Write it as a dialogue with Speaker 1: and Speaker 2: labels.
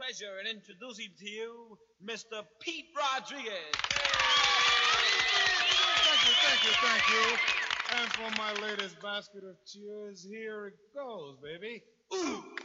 Speaker 1: pleasure in introducing to you Mr. Pete Rodriguez.
Speaker 2: Thank you. And for my latest basket of cheers, here it goes, baby. Ooh.